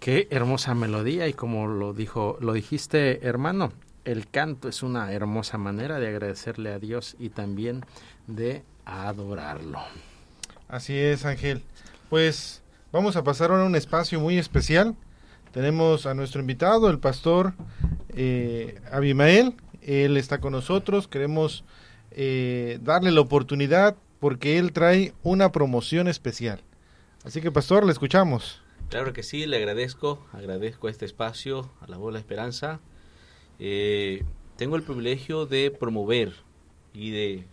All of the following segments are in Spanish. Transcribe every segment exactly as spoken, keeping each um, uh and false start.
Qué hermosa melodía, y como lo dijo, lo dijiste, hermano, el canto es una hermosa manera de agradecerle a Dios y también de adorarlo. Así es, Ángel. Pues vamos a pasar ahora a un espacio muy especial. Tenemos a nuestro invitado, el pastor eh, Abimael. Él está con nosotros. Queremos eh, darle la oportunidad porque él trae una promoción especial. Así que, pastor, le escuchamos. Claro que sí, le agradezco, agradezco este espacio a La Voz de la Esperanza. Eh, tengo el privilegio de promover y de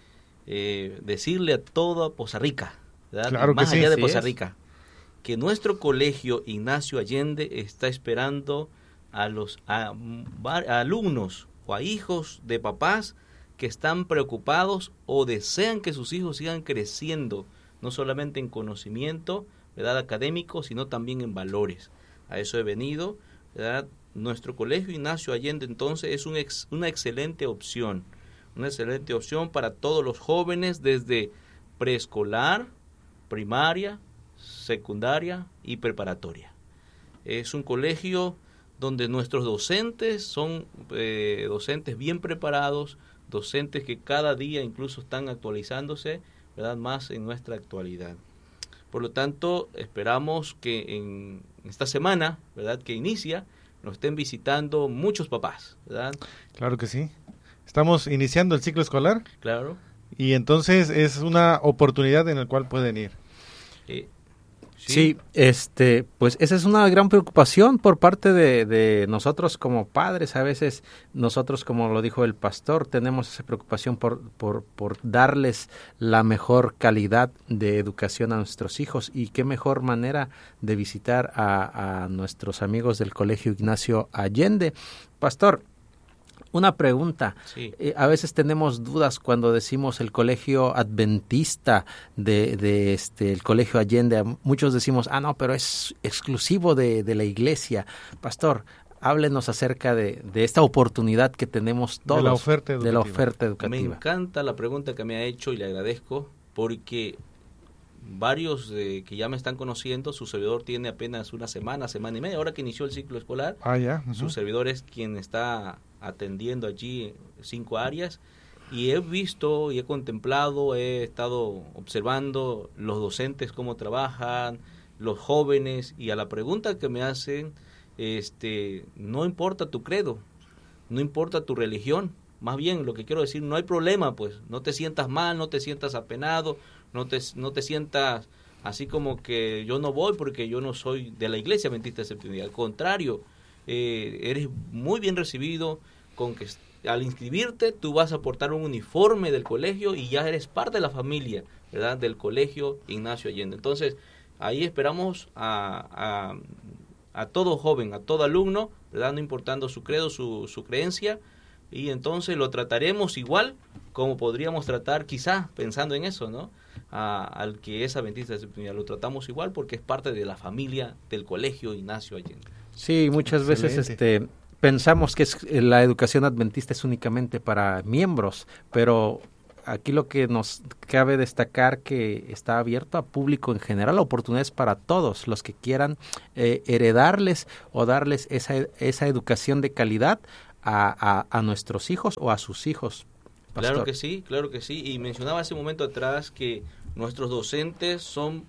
eh, decirle a toda Poza Rica, ¿verdad? Claro Más que sí, allá de sí Poza es. Rica, que nuestro colegio Ignacio Allende está esperando a los a, a alumnos o a hijos de papás que están preocupados o desean que sus hijos sigan creciendo, no solamente en conocimiento, ¿verdad?, académico, sino también en valores. A eso he venido, ¿verdad? Nuestro colegio Ignacio Allende entonces es un ex, una excelente opción, una excelente opción para todos los jóvenes desde preescolar, primaria, secundaria y preparatoria. Es un colegio donde nuestros docentes son eh, docentes bien preparados, docentes que cada día incluso están actualizándose, ¿verdad?, más en nuestra actualidad. Por lo tanto, esperamos que en esta semana, ¿verdad?, que inicia, nos estén visitando muchos papás, ¿verdad? Claro que sí. Estamos iniciando el ciclo escolar. Claro. Y entonces es una oportunidad en la cual pueden ir. Eh, Sí. sí, este, pues esa es una gran preocupación por parte de, de nosotros como padres. A veces nosotros, como lo dijo el pastor, tenemos esa preocupación por, por, por darles la mejor calidad de educación a nuestros hijos, y qué mejor manera de visitar a, a nuestros amigos del Colegio Ignacio Allende. Pastor, una pregunta. Sí. Eh, a veces tenemos dudas cuando decimos el colegio adventista de, de este el colegio Allende. Muchos decimos, ah, no, pero es exclusivo de, de la iglesia. Pastor, háblenos acerca de, de esta oportunidad que tenemos todos. De la oferta educativa. De la oferta educativa. Me encanta la pregunta que me ha hecho y le agradezco, porque varios eh, que ya me están conociendo, su servidor tiene apenas una semana, semana y media, ahora que inició el ciclo escolar. Ah, ya. Uh-huh. Su servidor es quien está atendiendo allí cinco áreas, y he visto y he contemplado, he estado observando los docentes cómo trabajan, los jóvenes, y a la pregunta que me hacen, este, no importa tu credo, no importa tu religión, más bien lo que quiero decir, no hay problema, pues, no te sientas mal, no te sientas apenado, no te, no te sientas así como que yo no voy porque yo no soy de la iglesia adventista del séptimo día. Al contrario, eh, eres muy bien recibido, con que al inscribirte tú vas a aportar un uniforme del colegio y ya eres parte de la familia, ¿verdad?, del colegio Ignacio Allende. Entonces, ahí esperamos a, a, a todo joven, a todo alumno, ¿verdad?, no importando su credo, su, su creencia, y entonces lo trataremos igual como podríamos tratar, quizá, pensando en eso, ¿no?, A, al que es adventista de séptimo día, lo tratamos igual porque es parte de la familia del colegio Ignacio Allende. Sí, muchas Excelente. veces este pensamos que es, la educación adventista es únicamente para miembros, pero aquí lo que nos cabe destacar que está abierto a público en general, oportunidades para todos los que quieran eh, heredarles o darles esa, esa educación de calidad a, a, a nuestros hijos o a sus hijos. Pastor. Claro que sí, claro que sí. Y mencionaba hace un momento atrás que nuestros docentes son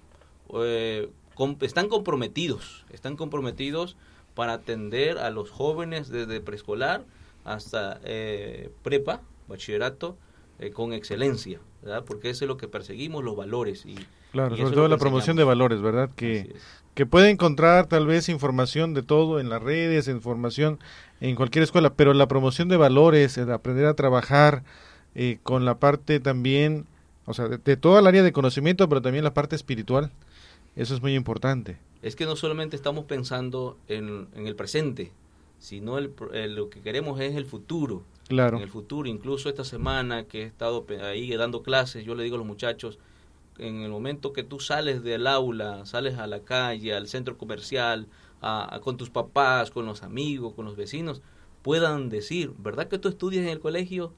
eh, com- están comprometidos, están comprometidos para atender a los jóvenes desde preescolar hasta eh, prepa, bachillerato, eh, con excelencia, ¿verdad? Porque eso es lo que perseguimos, los valores. Y, Claro, y sobre todo la promoción de valores, ¿verdad? Que, que puede encontrar tal vez información de todo en las redes, información en cualquier escuela, pero la promoción de valores, el aprender a trabajar eh, con la parte también, o sea, de, de toda el área de conocimiento, pero también la parte espiritual, eso es muy importante. Es que no solamente estamos pensando en, en el presente, sino el, el, lo que queremos es el futuro. Claro. En el futuro, incluso esta semana que he estado ahí dando clases, yo le digo a los muchachos, en el momento que tú sales del aula, sales a la calle, al centro comercial, a, a, con tus papás, con los amigos, con los vecinos, puedan decir, ¿verdad que tú estudias en el colegio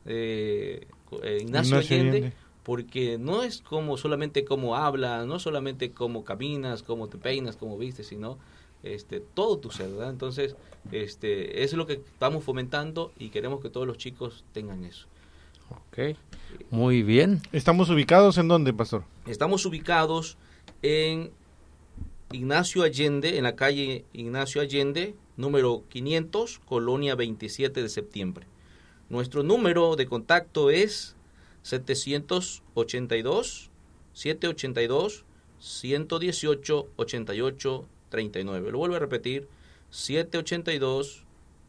eh, eh, Ignacio, Ignacio Allende? Allende? Porque no es como solamente cómo hablas, no solamente cómo caminas, cómo te peinas, cómo vistes, sino este, todo tu ser, ¿verdad? Entonces, este, eso es lo que estamos fomentando y queremos que todos los chicos tengan eso. Ok, muy bien. ¿Estamos ubicados en dónde, pastor? Estamos ubicados en Ignacio Allende, en la calle Ignacio Allende, número quinientos, Colonia veintisiete de septiembre. Nuestro número de contacto es setecientos ochenta y dos, setecientos ochenta y dos, ciento dieciocho, ochenta y ocho, treinta y nueve. Lo vuelvo a repetir, setecientos ochenta y dos,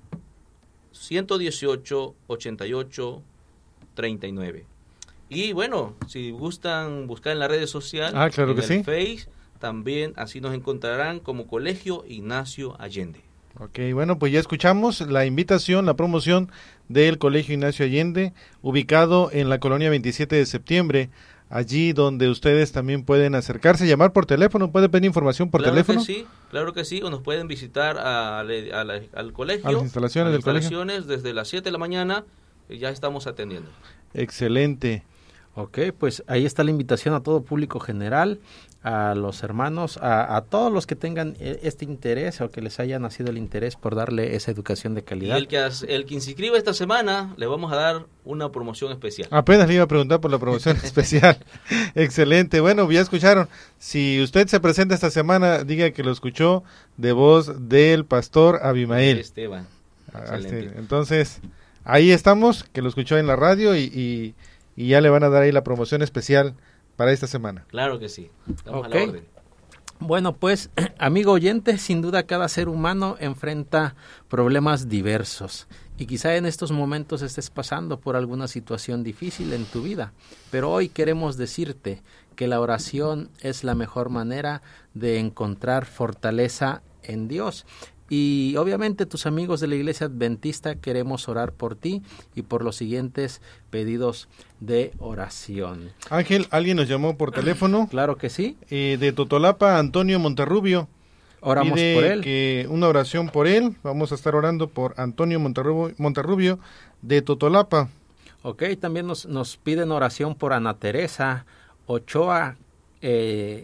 ciento dieciocho, ochenta y ocho, treinta y nueve. Y bueno, si gustan buscar en las redes sociales, ah, claro en que el sí. Face, también así nos encontrarán como Colegio Ignacio Allende. Ok, bueno, pues ya escuchamos la invitación, la promoción del Colegio Ignacio Allende, ubicado en la colonia veintisiete de septiembre, allí donde ustedes también pueden acercarse, llamar por teléfono, pueden pedir información por claro teléfono. Que sí, claro que sí, o nos pueden visitar a, a la, al colegio, a las instalaciones, a las del instalaciones colegio. Desde las siete de la mañana, ya estamos atendiendo. Excelente. Ok, pues ahí está la invitación a todo público general, a los hermanos, a, a todos los que tengan este interés o que les haya nacido el interés por darle esa educación de calidad. Y el que, el que se inscriba esta semana, le vamos a dar una promoción especial. Apenas le iba a preguntar por la promoción especial. Excelente. Bueno, ya escucharon. Si usted se presenta esta semana, diga que lo escuchó de voz del pastor Abimael. Esteban. Excelente. Entonces, ahí estamos, que lo escuchó en la radio y... y y ya le van a dar ahí la promoción especial para esta semana. Claro que sí. Estamos okay. a la orden. Bueno, pues, amigo oyente, sin duda cada ser humano enfrenta problemas diversos. Y quizá en estos momentos estés pasando por alguna situación difícil en tu vida. Pero hoy queremos decirte que la oración es la mejor manera de encontrar fortaleza en Dios. Y obviamente tus amigos de la Iglesia Adventista queremos orar por ti y por los siguientes pedidos de oración. Ángel, alguien nos llamó por teléfono. Claro que sí. Eh, de Totolapa, Antonio Monterrubio. Oramos Pide por él. Que una oración por él. Vamos a estar orando por Antonio Monterrubio, Monterrubio de Totolapa. Ok, también nos, nos piden oración por Ana Teresa Ochoa, eh,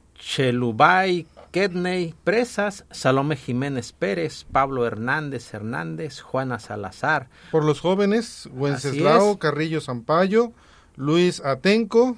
Chelubay Kedney Presas, Salome Jiménez Pérez, Pablo Hernández Hernández, Juana Salazar. Por los jóvenes, Wenceslao Carrillo Zampayo, Luis Atenco,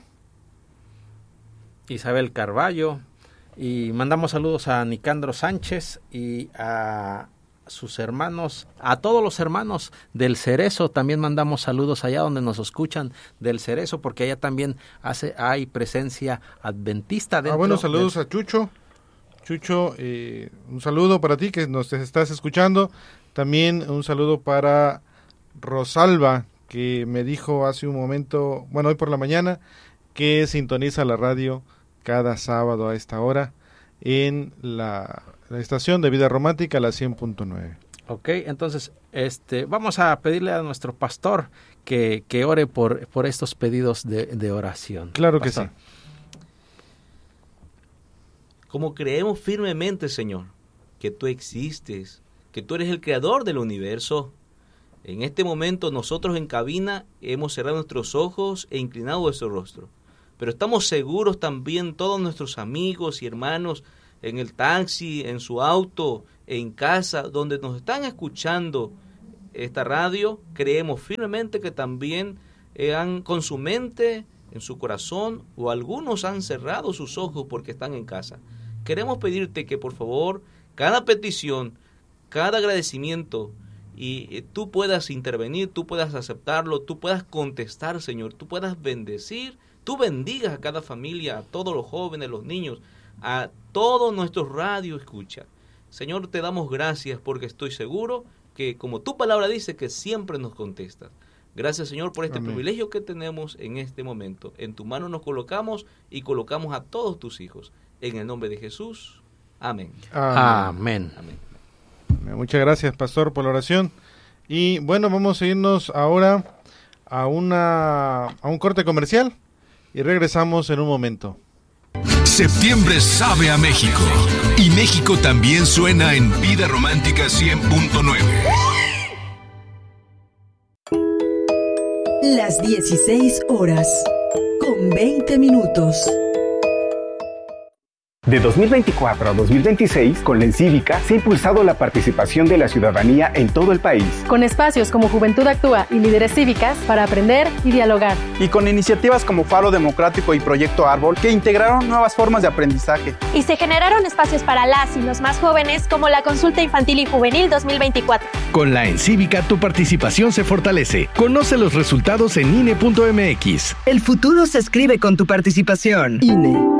Isabel Carballo, y mandamos saludos a Nicandro Sánchez y a sus hermanos, a todos los hermanos del Cerezo, también mandamos saludos allá donde nos escuchan del Cerezo, porque allá también hace, hay presencia adventista dentro. Ah, bueno, saludos del... a Chucho. Chucho, eh, un saludo para ti que nos estás escuchando. También un saludo para Rosalba, que me dijo hace un momento, bueno, hoy por la mañana, que sintoniza la radio cada sábado a esta hora en la, la estación de Vida Romántica, la cien punto nueve. Ok, entonces este, vamos a pedirle a nuestro pastor que, que ore por, por estos pedidos de, de oración. Claro pastor. que sí. Como creemos firmemente, Señor, que tú existes, que tú eres el creador del universo, en este momento nosotros en cabina hemos cerrado nuestros ojos e inclinado nuestro rostro. Pero estamos seguros también todos nuestros amigos y hermanos en el taxi, en su auto, en casa, donde nos están escuchando esta radio, creemos firmemente que también eh, han con su mente, en su corazón, o algunos han cerrado sus ojos porque están en casa. Queremos pedirte que por favor, cada petición, cada agradecimiento, y eh, tú puedas intervenir, tú puedas aceptarlo, tú puedas contestar, Señor, tú puedas bendecir, tú bendigas a cada familia, a todos los jóvenes, los niños, a todos nuestros radio escucha. Señor, te damos gracias porque estoy seguro que como tu palabra dice que siempre nos contestas. Gracias, Señor, por este Amén. Privilegio que tenemos en este momento. En tu mano nos colocamos y colocamos a todos tus hijos. En el nombre de Jesús. Amén. Amén. Amén. Muchas gracias, pastor, por la oración. Y bueno, vamos a irnos ahora a una a un corte comercial y regresamos en un momento. Septiembre sabe a México y México también suena en Vida Romántica cien punto nueve. Las dieciséis horas con veinte minutos. De dos mil veinticuatro a dos mil veintiséis, con la Encívica se ha impulsado la participación de la ciudadanía en todo el país. Con espacios como Juventud Actúa y Líderes Cívicas para aprender y dialogar. Y con iniciativas como Faro Democrático y Proyecto Árbol que integraron nuevas formas de aprendizaje. Y se generaron espacios para las y los más jóvenes como la Consulta Infantil y Juvenil dos mil veinticuatro. Con la Encívica tu participación se fortalece. Conoce los resultados en I N E punto M X. El futuro se escribe con tu participación. I N E.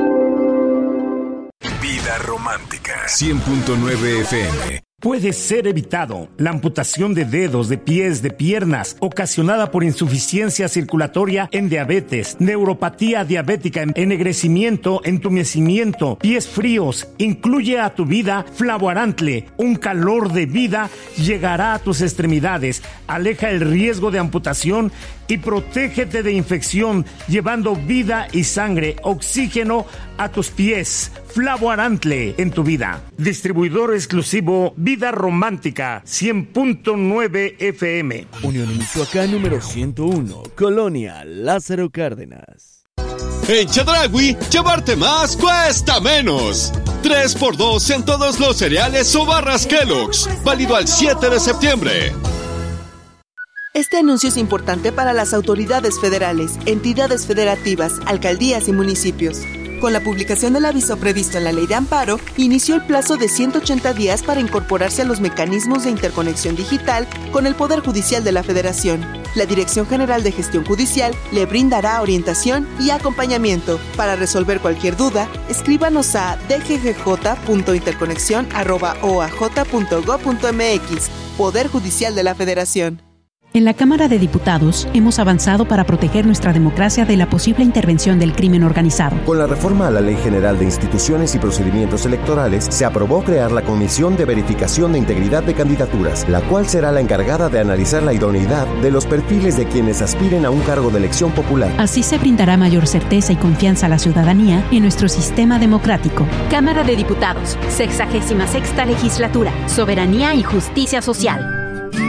Vida Romántica cien punto nueve F M. Puede ser evitado la amputación de dedos, de pies, de piernas, ocasionada por insuficiencia circulatoria en diabetes, neuropatía diabética, ennegrecimiento, entumecimiento, pies fríos. Incluye a tu vida Flavoarantle. Un calor de vida llegará a tus extremidades. Aleja el riesgo de amputación y protégete de infección, llevando vida y sangre, oxígeno a tus pies. Flavoarantle en tu vida. Distribuidor exclusivo Vida Romántica cien punto nueve F M. Unión Michoacán número ciento uno, Colonia Lázaro Cárdenas. En Chedraui, llevarte más cuesta menos. tres por dos en todos los cereales o barras Kellogg's. Válido al siete de septiembre. Este anuncio es importante para las autoridades federales, entidades federativas, alcaldías y municipios. Con la publicación del aviso previsto en la Ley de Amparo, inició el plazo de ciento ochenta días para incorporarse a los mecanismos de interconexión digital con el Poder Judicial de la Federación. La Dirección General de Gestión Judicial le brindará orientación y acompañamiento. Para resolver cualquier duda, escríbanos a d g g j punto interconexión arroba o a j punto gob punto m x. Poder Judicial de la Federación. En la Cámara de Diputados hemos avanzado para proteger nuestra democracia de la posible intervención del crimen organizado. Con la reforma a la Ley General de Instituciones y Procedimientos Electorales, se aprobó crear la Comisión de Verificación de Integridad de Candidaturas, la cual será la encargada de analizar la idoneidad de los perfiles de quienes aspiren a un cargo de elección popular. Así se brindará mayor certeza y confianza a la ciudadanía en nuestro sistema democrático. Cámara de Diputados, sexagésima sexta legislatura, soberanía y justicia social.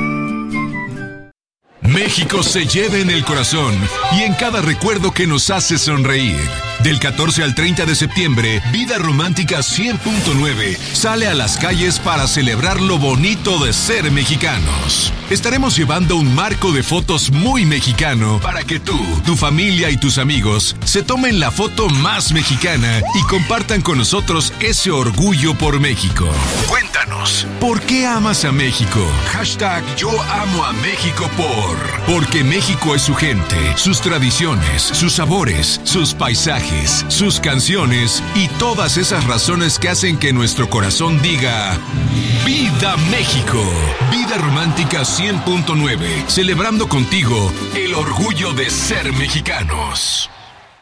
México se lleva en el corazón y en cada recuerdo que nos hace sonreír. Del catorce al treinta de septiembre, Vida Romántica cien punto nueve sale a las calles para celebrar lo bonito de ser mexicanos. Estaremos llevando un marco de fotos muy mexicano para que tú, tu familia y tus amigos se tomen la foto más mexicana y compartan con nosotros ese orgullo por México. Cuéntanos, ¿por qué amas a México? Hashtag Yo Amo a México por... Porque México es su gente, sus tradiciones, sus sabores, sus paisajes, sus canciones y todas esas razones que hacen que nuestro corazón diga ¡Viva México! Vida Romántica cien punto nueve, celebrando contigo el orgullo de ser mexicanos.